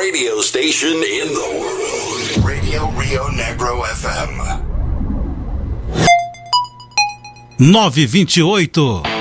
radio station in the world. Radio Rio Negro FM. 928.